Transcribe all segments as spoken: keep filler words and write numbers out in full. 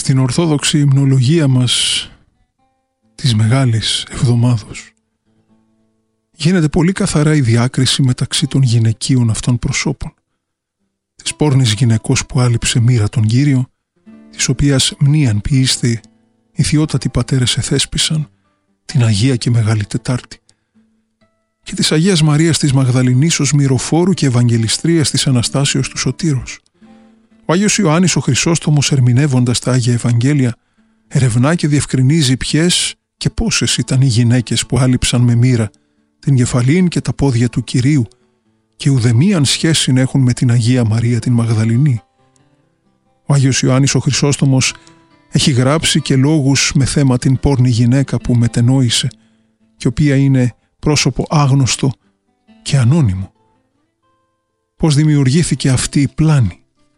Στην ορθόδοξη υμνολογία μας της Μεγάλης Εβδομάδος γίνεται πολύ καθαρά η διάκριση μεταξύ των γυναικείων αυτών προσώπων, της πόρνης γυναικός που άλυψε μοίρα τον Κύριο, της οποίας μνήαν ποιήστε οι θειότατοι πατέρες εθέσπισαν την Αγία και Μεγάλη Τετάρτη, και της Αγίας Μαρίας της Μαγδαληνής ως μυροφόρου και Ευαγγελιστρίας της Αναστάσεως του Σωτήρος. Ο Άγιος Ιωάννης ο Χρυσόστομος, ερμηνεύοντας τα Άγια Ευαγγέλια, ερευνά και διευκρινίζει ποιες και πόσες ήταν οι γυναίκες που άλυψαν με μοίρα την κεφαλήν και τα πόδια του Κυρίου και ουδεμίαν σχέση έχουν με την Αγία Μαρία την Μαγδαληνή. Ο Άγιος Ιωάννης ο Χρυσόστομος έχει γράψει και λόγους με θέμα την πόρνη γυναίκα που μετενόησε και οποία είναι πρόσωπο άγνωστο και ανώνυμο. Πώς δημιουργήθηκε αυτή η πλάνη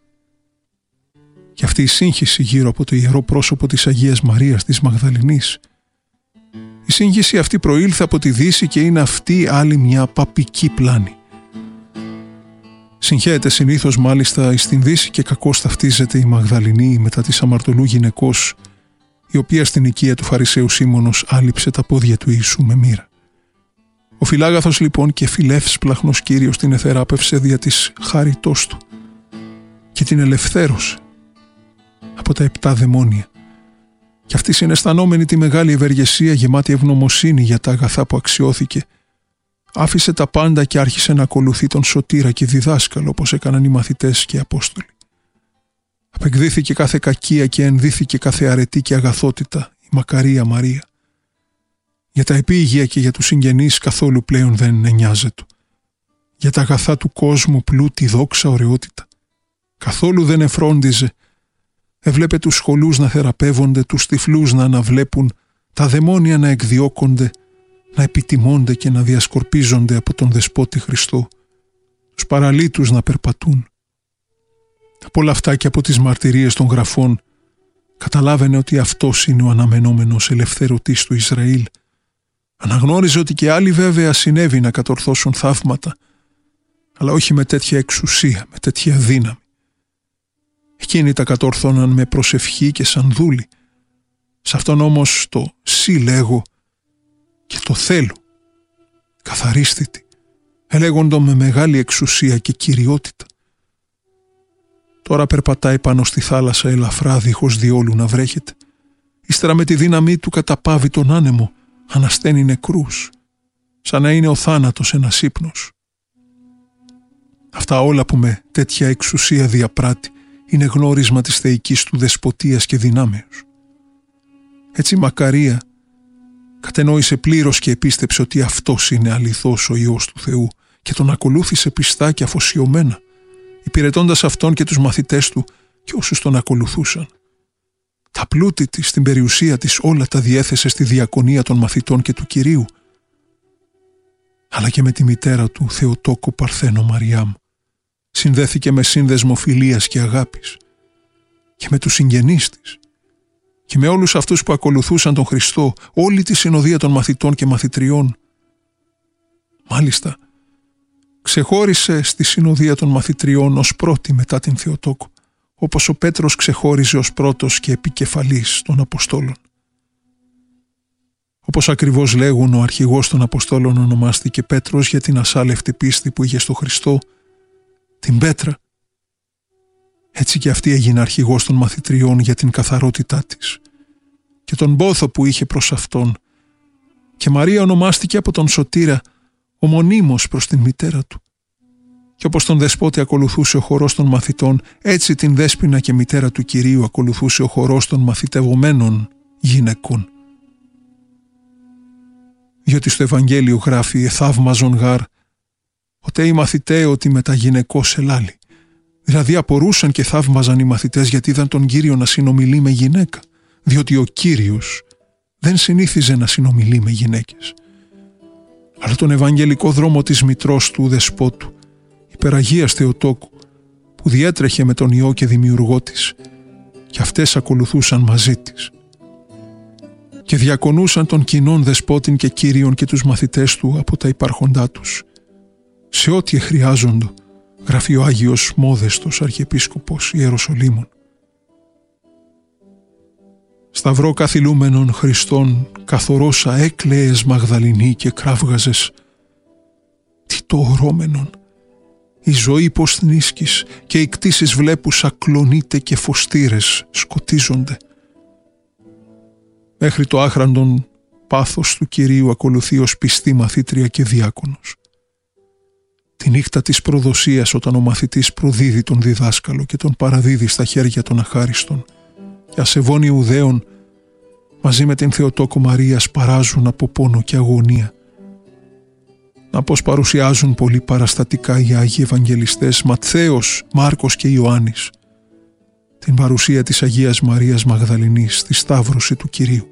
και αυτή η σύγχυση γύρω από το ιερό πρόσωπο της Αγίας Μαρίας της Μαγδαληνής. Η σύγχυση αυτή προήλθε από τη Δύση και είναι αυτή άλλη μια παπική πλάνη. Συγχέεται συνήθως μάλιστα στην Δύση και κακώς ταυτίζεται η Μαγδαληνή μετά της αμαρτωλού γυναικός, η οποία στην οικία του Φαρισαίου Σίμωνος άλυψε τα πόδια του Ιησού με μοίρα. Ο Φιλάγαθος λοιπόν και φιλεύσπλαχνος Κύριος την εθεράπευσε δια της χάριτός του και την ελευθέρωσε από τα επτά δαιμόνια. Και αυτή συναισθανόμενη τη μεγάλη ευεργεσία, γεμάτη ευγνωμοσύνη για τα αγαθά που αξιώθηκε, άφησε τα πάντα και άρχισε να ακολουθεί τον σωτήρα και διδάσκαλο όπως έκαναν οι μαθητές και οι Απόστολοι. Απεκδίθηκε κάθε κακία και ενδύθηκε κάθε αρετή και αγαθότητα η μακαρία Μαρία. Για τα επίγεια και για τους συγγενείς καθόλου πλέον δεν νοιάζεται. Για τα αγαθά του κόσμου, πλούτη, δόξα, ωραιότητα, καθόλου δεν εφρόντιζε. Έβλεπε τους σχολούς να θεραπεύονται, τους τυφλούς να αναβλέπουν, τα δαιμόνια να εκδιώκονται, να επιτιμώνται και να διασκορπίζονται από τον Δεσπότη Χριστό, τους παραλύτους να περπατούν. Από όλα αυτά και από τις μαρτυρίες των γραφών καταλάβαινε ότι αυτός είναι ο αναμενόμενος ελευθερωτής του Ισραήλ. Αναγνώριζε ότι και άλλοι βέβαια συνέβη να κατορθώσουν θαύματα, αλλά όχι με τέτοια εξουσία, με τέτοια δύναμη. Εκείνοι τα κατόρθωναν με προσευχή και σαν δούλοι. Σ' αυτόν όμως το «σύ» λέγω και το «θέλω», καθαρίστητη, ελέγοντο με μεγάλη εξουσία και κυριότητα. Τώρα περπατάει πάνω στη θάλασσα ελαφρά δίχως διόλου να βρέχεται. Ύστερα με τη δύναμή του καταπάβει τον άνεμο, ανασταίνει νεκρούς, σαν να είναι ο θάνατος ένας ύπνος. Αυτά όλα που με τέτοια εξουσία διαπράττει είναι γνώρισμα της θεϊκής του δεσποτείας και δυνάμεως. Έτσι η Μακαρία κατενόησε πλήρως και επίστεψε ότι αυτός είναι αληθώς ο Υιός του Θεού και τον ακολούθησε πιστά και αφοσιωμένα, υπηρετώντας αυτόν και τους μαθητές του και όσους τον ακολουθούσαν. Τα πλούτη της, την περιουσία της, όλα τα διέθεσε στη διακονία των μαθητών και του Κυρίου, αλλά και με τη μητέρα του Θεοτόκο Παρθένο Μαριάμ συνδέθηκε με σύνδεσμο φιλίας και αγάπης, και με τους συγγενείς της και με όλους αυτούς που ακολουθούσαν τον Χριστό, όλη τη συνοδεία των μαθητών και μαθητριών. Μάλιστα, ξεχώρισε στη συνοδεία των μαθητριών ως πρώτη μετά την Θεοτόκο, όπως ο Πέτρος ξεχώριζε ως πρώτος και επικεφαλής των Αποστόλων. Όπως ακριβώς λέγουν, ο αρχηγός των Αποστόλων ονομάστηκε Πέτρος για την ασάλευτη πίστη που είχε στο Χριστό, την πέτρα. Έτσι και αυτή έγινε αρχηγός των μαθητριών για την καθαρότητά της και τον πόθο που είχε προς αυτόν, και Μαρία ονομάστηκε από τον Σωτήρα ομονίμως προς την μητέρα του. Και όπως τον Δεσπότη ακολουθούσε ο χορός των μαθητών, έτσι την Δέσποινα και μητέρα του Κυρίου ακολουθούσε ο χορός των μαθητευομένων γυναικών. Διότι στο Ευαγγέλιο γράφει «Εθαύμαζον γάρ, ότε οι μαθηταί ότι μετά γυναικός ελάλη». Δηλαδή απορούσαν και θαύμαζαν οι μαθητές γιατί είδαν τον Κύριο να συνομιλεί με γυναίκα, διότι ο Κύριος δεν συνήθιζε να συνομιλεί με γυναίκες. Αλλά τον Ευαγγελικό δρόμο της μητρός του Δεσπότου, υπεραγίας Θεοτόκου, που διέτρεχε με τον Υιό και δημιουργό της, και αυτές ακολουθούσαν μαζί της. Και διακονούσαν τον κοινών Δεσπότην και Κύριον και τους μαθητές του από τα υπάρχοντά τους, σε ό,τι χρειάζοντο, γράφει ο Άγιος Μόδεστος Αρχιεπίσκοπος Ιεροσολύμων. Σταυρό καθυλούμενον Χριστόν, καθορώσα έκλαιες Μαγδαληνή και κράβγαζες. Τι το ορώμενον, η ζωή πως θνίσκεις και οι κτήσεις βλέπουσα κλονείται και φωστήρες σκοτίζονται. Μέχρι το άχραντον πάθος του Κυρίου ακολουθεί ως πιστή μαθήτρια και διάκονος. Τη νύχτα της προδοσίας, όταν ο μαθητής προδίδει τον διδάσκαλο και τον παραδίδει στα χέρια των αχάριστων, και ασεβών Ιουδαίων μαζί με την Θεοτόκο Μαρία σπαράζουν από πόνο και αγωνία. Να πως παρουσιάζουν πολύ παραστατικά οι Άγιοι Ευαγγελιστές Ματθαίος, Μάρκος και Ιωάννης την παρουσία της Αγίας Μαρίας Μαγδαληνής στη σταύρωση του Κυρίου.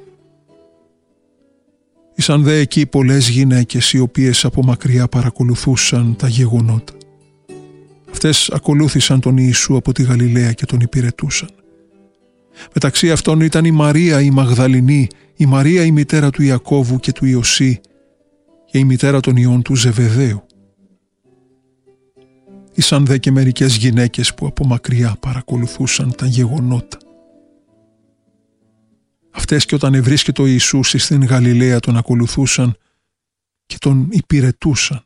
Ήσαν δε εκεί πολλές γυναίκες οι οποίες από μακριά παρακολουθούσαν τα γεγονότα. Αυτές ακολούθησαν τον Ιησού από τη Γαλιλαία και τον υπηρετούσαν. Μεταξύ αυτών ήταν η Μαρία η Μαγδαληνή, η Μαρία η μητέρα του Ιακώβου και του Ιωσή και η μητέρα των ιών του Ζεβεδαίου. Ήσαν δε και μερικές γυναίκες που από μακριά παρακολουθούσαν τα γεγονότα. Αυτές και όταν ευρίσκεται ο Ιησούς στην Γαλιλαία τον ακολουθούσαν και τον υπηρετούσαν.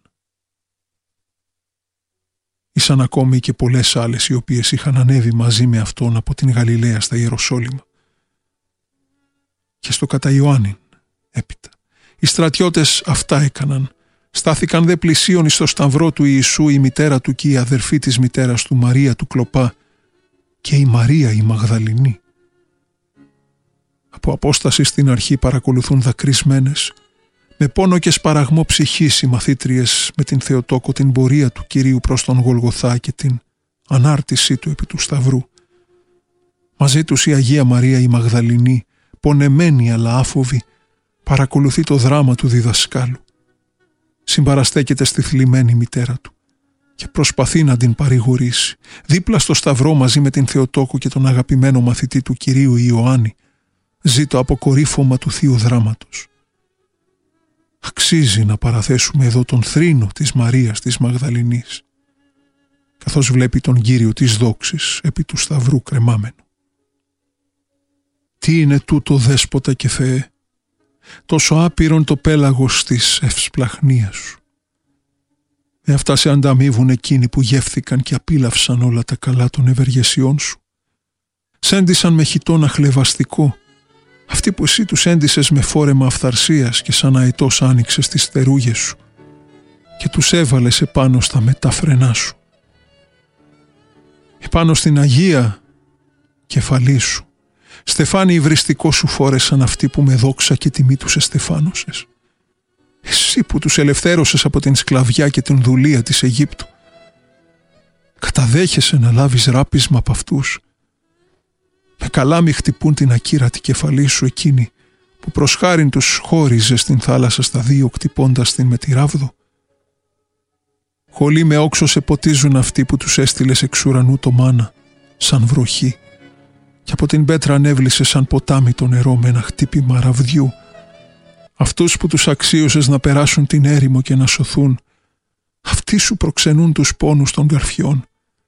Ήσαν ακόμη και πολλές άλλες οι οποίες είχαν ανέβει μαζί με αυτόν από την Γαλιλαία στα Ιεροσόλυμα. Και στο κατά Ιωάννην έπειτα. Οι στρατιώτες αυτά έκαναν. Στάθηκαν δε πλησίον στο σταυρό του Ιησού η μητέρα του και η αδερφή της μητέρας του Μαρία του Κλοπά και η Μαρία η Μαγδαληνή. Από απόσταση στην αρχή παρακολουθούν δακρυσμένες, με πόνο και σπαραγμό ψυχής οι μαθήτριες με την Θεοτόκο την πορεία του Κυρίου προς τον Γολγοθά και την ανάρτησή του επί του σταυρού. Μαζί τους η Αγία Μαρία η Μαγδαληνή, πονεμένη αλλά άφοβη, παρακολουθεί το δράμα του διδασκάλου. Συμπαραστέκεται στη θλιμμένη μητέρα του και προσπαθεί να την παρηγορήσει. Δίπλα στο σταυρό μαζί με την Θεοτόκο και τον αγαπημένο μαθητή του Κυρίου Ιωάννη ζει το αποκορύφωμα του Θείου Δράματος. Αξίζει να παραθέσουμε εδώ τον θρήνο της Μαρίας της Μαγδαληνής, καθώς βλέπει τον Κύριο της δόξης επί του σταυρού κρεμάμενο. Τι είναι τούτο Δέσποτα και Θεέ, τόσο άπειρον το πέλαγος της ευσπλαχνίας σου. Με αυτά σε ανταμείβουν εκείνοι που γεύθηκαν και απίλαυσαν όλα τα καλά των ευεργεσιών σου. Σέντισαν με χιτόνα χλευαστικό, αυτοί που εσύ τους έντισες με φόρεμα αυθαρσίας και σαν αετός άνοιξες τις θερούγες σου και τους έβαλες επάνω στα μετάφρενά σου. Επάνω στην Αγία κεφαλή σου, στεφάνι υβριστικό σου φόρεσαν αυτοί που με δόξα και τιμή τους εστεφάνωσες. Εσύ που τους ελευθέρωσες από την σκλαβιά και την δουλεία της Αιγύπτου, καταδέχεσαι να λάβεις ράπισμα από αυτούς. Με καλάμι χτυπούν την ακύρατη κεφαλή σου εκείνη που προς χάριν τους χώριζε στην θάλασσα στα δύο κτυπώντας την με τη ράβδο. Χολή με όξο σε ποτίζουν αυτοί που τους έστειλες εξ ουρανού το μάνα σαν βροχή και από την πέτρα ανέβλησε σαν ποτάμι το νερό με ένα χτύπημα ραβδιού. Αυτούς που τους αξίωσες να περάσουν την έρημο και να σωθούν, αυτοί σου προξενούν τους πόνους των καρφιών.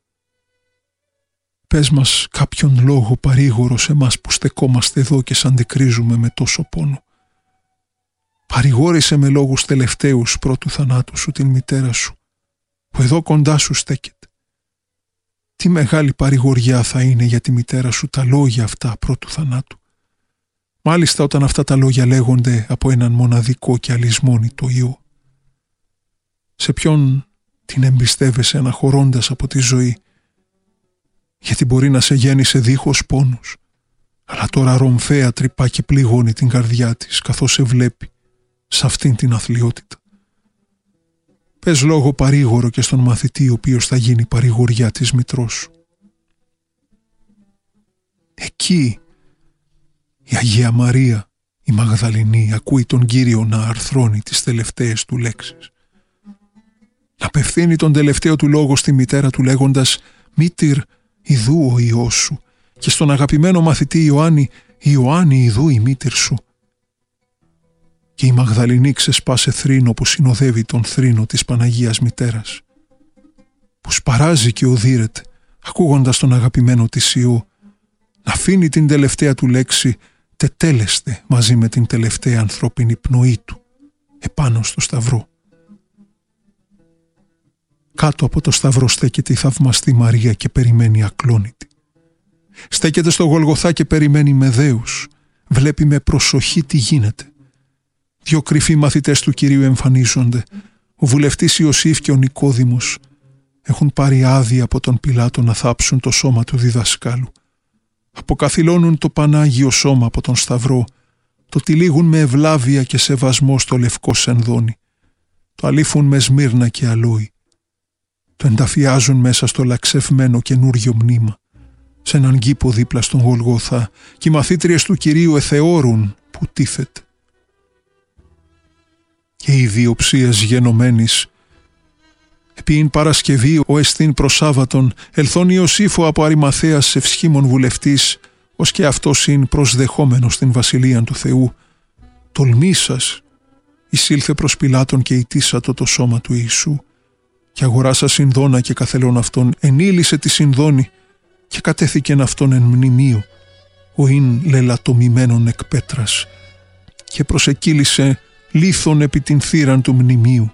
Πες μας κάποιον λόγο παρήγορο σε μας που στεκόμαστε εδώ και σ' αντικρίζουμε με τόσο πόνο. Παρηγόρησε με λόγους τελευταίους πρώτου θανάτου σου την μητέρα σου, που εδώ κοντά σου στέκεται. Τι μεγάλη παρηγοριά θα είναι για τη μητέρα σου τα λόγια αυτά πρώτου θανάτου. Μάλιστα όταν αυτά τα λόγια λέγονται από έναν μοναδικό και αλυσμόνητο Υιό. Σε ποιον την εμπιστεύεσαι αναχωρώντας από τη ζωή, γιατί μπορεί να σε γέννησε δίχως πόνους, αλλά τώρα ρομφαία τρυπά και πληγώνει την καρδιά της καθώς σε βλέπει σε αυτήν την αθλιότητα. Πες λόγο παρήγορο και στον μαθητή ο οποίος θα γίνει παρηγοριά της μητρός σου. Εκεί η Αγία Μαρία η Μαγδαληνή ακούει τον Κύριο να αρθρώνει τις τελευταίες του λέξεις. Να απευθύνει τον τελευταίο του λόγο στη μητέρα του λέγοντας «Μήτηρ, ιδού ο Υιός σου», και στον αγαπημένο μαθητή Ιωάννη «Ιωάννη, ιδού η μήτηρ σου». Και η Μαγδαληνή ξεσπάσε θρήνο που συνοδεύει τον θρήνο της Παναγίας Μητέρας, που σπαράζει και οδύρεται ακούγοντας τον αγαπημένο της Υιό να αφήνει την τελευταία του λέξη τετέλεστε μαζί με την τελευταία ανθρώπινη πνοή του επάνω στο σταυρό. Κάτω από το σταυρό στέκεται η θαυμαστή Μαρία και περιμένει ακλόνητη. Στέκεται στο Γολγοθά και περιμένει με δέους. Βλέπει με προσοχή τι γίνεται. Δυο κρυφοί μαθητές του Κυρίου εμφανίζονται. Ο βουλευτής Ιωσήφ και ο Νικόδημος έχουν πάρει άδεια από τον Πιλάτο να θάψουν το σώμα του διδασκάλου. Αποκαθιλώνουν το Πανάγιο σώμα από τον σταυρό, το τυλίγουν με ευλάβεια και σεβασμό στο λευκό σενδόνι, το αλήφουν με σμύρνα και αλόι, το ενταφιάζουν μέσα στο λαξευμένο καινούριο μνήμα, σε έναν κήπο δίπλα στον Γολγοθά, και οι μαθήτριες του Κυρίου εθεώρουν που τίθεται. Και οι δύο ψίες γενομένης, επίην Παρασκευή ο εστίν προσάβατον, ελθόν Ιωσήφο από Αριμαθέας ευσχήμων βουλευτής, ως και αυτός ειν προσδεχόμενος στην Βασιλείαν του Θεού, τολμήσας εισήλθε προς Πιλάτων και ητήσατο το σώμα του Ιησού, και αγοράσα συνδόνα και καθελών αυτών ενήλυσε τη συνδόνη και κατέθηκεν αυτόν εν μνημείο, ο ειν λελατομημένον εκ πέτρας, και προσεκύλησε λίθον επί την θύραν του μνημείου.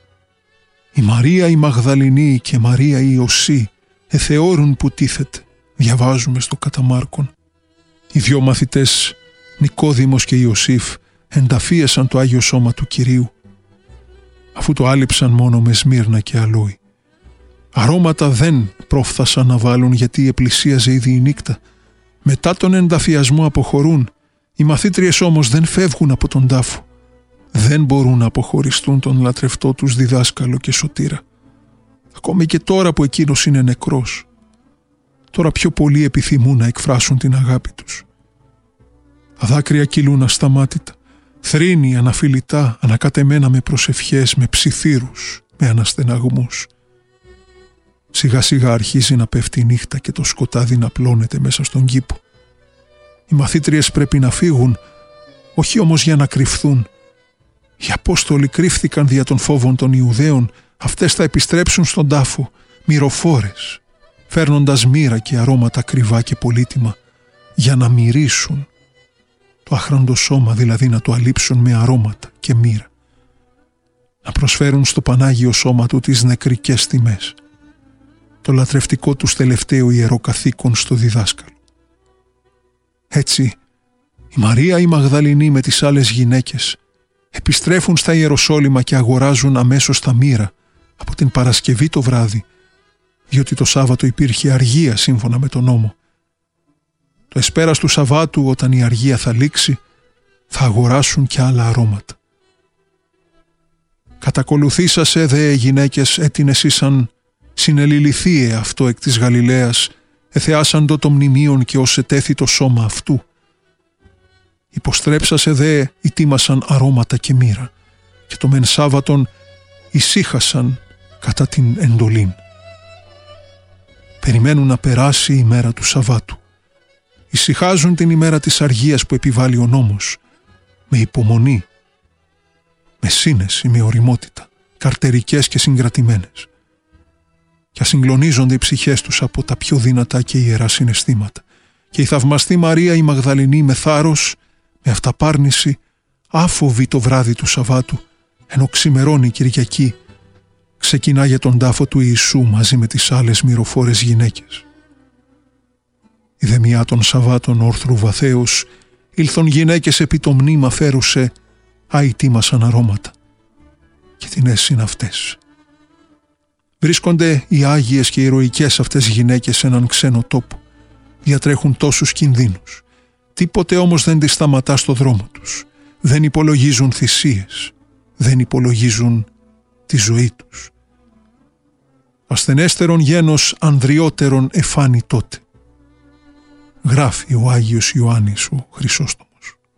Η Μαρία η Μαγδαληνή και Μαρία η Ιωσή εθεώρουν που τίθεται, διαβάζουμε στο κατά Μάρκον. Οι δυο μαθητές Νικόδημος και Ιωσήφ ενταφίασαν το Άγιο Σώμα του Κυρίου, αφού το άλυψαν μόνο με σμύρνα και αλόι. Αρώματα δεν πρόφθασαν να βάλουν, γιατί επλησίαζε ήδη η νύχτα. Μετά τον ενταφιασμό αποχωρούν. Οι μαθήτριες όμως δεν φεύγουν από τον τάφο. Δεν μπορούν να αποχωριστούν τον λατρευτό τους διδάσκαλο και σωτήρα. Ακόμη και τώρα που εκείνος είναι νεκρός. Τώρα πιο πολύ επιθυμούν να εκφράσουν την αγάπη τους. Τα δάκρυα κυλούν ασταμάτητα, θρήνη αναφιλητά, ανακατεμένα με προσευχές, με ψιθύρους, με αναστεναγμούς. Σιγά σιγά αρχίζει να πέφτει η νύχτα και το σκοτάδι να πλώνεται μέσα στον κήπο. Οι μαθήτριες πρέπει να φύγουν, όχι όμως για να κρυφθούν. Οι Απόστολοι κρύφθηκαν δια των φόβων των Ιουδαίων, αυτές θα επιστρέψουν στον τάφο, μυροφόρες, φέρνοντας μοίρα και αρώματα κρυβά και πολύτιμα, για να μυρίσουν το άχραντο σώμα, δηλαδή να το αλείψουν με αρώματα και μοίρα, να προσφέρουν στο Πανάγιο Σώμα του τις νεκρικές τιμές, το λατρευτικό τους τελευταίο ιερό καθήκον στο διδάσκαλο. Έτσι, η Μαρία η Μαγδαληνή με τις άλλες γυναίκες επιστρέφουν στα Ιεροσόλυμα και αγοράζουν αμέσως τα μοίρα από την Παρασκευή το βράδυ, διότι το Σάββατο υπήρχε αργία σύμφωνα με τον νόμο. Το εσπέρας του Σαββάτου, όταν η αργία θα λήξει, θα αγοράσουν και άλλα αρώματα. Κατακολουθήσασε δε γυναίκες έτινες ήσαν συνελιληθείε αυτό εκ της Γαλιλαίας, εθεάσαντο το μνημείον και ως ετέθη το σώμα αυτού. Υποστρέψασε δε ητίμασαν αρώματα και μοίρα, και το μεν Σάββατον ησύχασαν κατά την εντολήν. Περιμένουν να περάσει η μέρα του Σαββάτου. Ησυχάζουν την ημέρα της αργίας που επιβάλλει ο νόμος, με υπομονή, με σύνεση, με ωριμότητα, καρτερικές και συγκρατημένες. Και ασυγκλονίζονται οι ψυχές τους από τα πιο δυνατά και ιερά συναισθήματα. Και η θαυμαστή Μαρία η Μαγδαληνή με θάρρος, με αυταπάρνηση, άφοβη το βράδυ του Σαββάτου, ενώ ξημερώνει η Κυριακή, ξεκινά για τον τάφο του Ιησού μαζί με τις άλλες μυροφόρες γυναίκες. Η δεμιά των Σαββάτων όρθρου βαθέως, ήλθον γυναίκες επί το μνήμα φέρουσε, αητήμασαν αρώματα. Και τι νες είναι αυτές. Βρίσκονται οι άγιες και ηρωικές αυτές γυναίκες σε έναν ξένο τόπο. Διατρέχουν τόσους κινδύνους. Τίποτε όμως δεν τις σταματά στο δρόμο τους. Δεν υπολογίζουν θυσίες. Δεν υπολογίζουν τη ζωή τους. Ασθενέστερον γένος ανδριότερον εφάνει τότε. Γράφει ο Άγιος Ιωάννης ο Χρυσόστομος.